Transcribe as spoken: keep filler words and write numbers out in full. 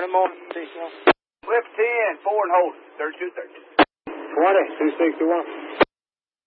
I'm on. Flip ten, four and hold. thirty-two thirty. twenty, two sixty-one.